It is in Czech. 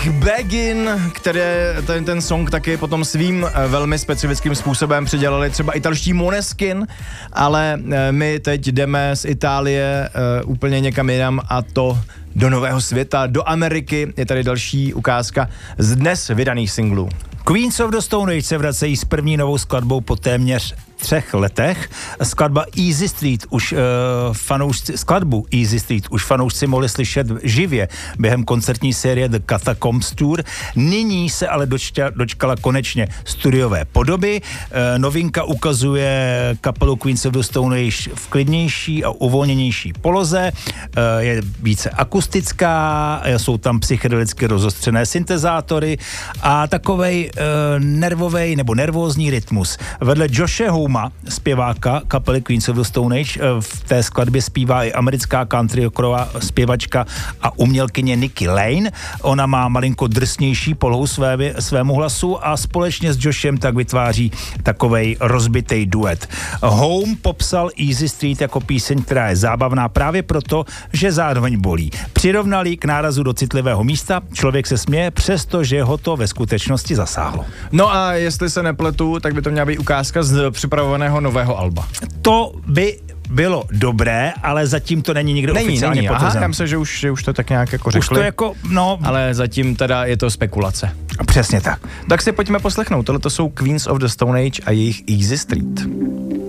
Begin, ten song taky potom svým velmi specifickým způsobem předělali třeba italští Måneskin, ale my teď jdeme z Itálie úplně někam jinam, a to do nového světa, do Ameriky. Je tady další ukázka z dnes vydaných singlů. Queens of the Stone Age se vracejí s první novou skladbou po téměř 3 letech. Skladbu Easy Street už fanoušci mohli slyšet živě během koncertní série The Catacombs Tour. Nyní se ale dočkala konečně studiové podoby. Novinka ukazuje kapelu Queens of the Stone Age v klidnější a uvolněnější poloze. Je více akustická, jsou tam psychedelicky rozostřené syntezátory a takovej nervovej nebo nervózní rytmus. Vedle Joshe Homa, zpěváka kapely Queens of the Stone Age, v té skladbě zpívá i americká country rocková zpěvačka a umělkyně Nikki Lane. Ona má malinko drsnější polohu svému hlasu a společně s Joshem tak vytváří takovej rozbitej duet. Home popsal Easy Street jako píseň, která je zábavná právě proto, že zároveň bolí. Přirovnali k nárazu do citlivého místa, člověk se směje, přestože ho to ve skutečnosti zasáhlo. No a jestli se nepletu, tak by to měla být ukázka z připravovaného nového alba. To by bylo dobré, ale zatím to není nikdo oficiálně potvrzen. Aha, já myslím, že už to tak nějak jako řekli. Už to jako, no... Ale zatím teda je to spekulace. Přesně tak. Tak si pojďme poslechnout. Tohle to jsou Queens of the Stone Age a jejich Easy Street.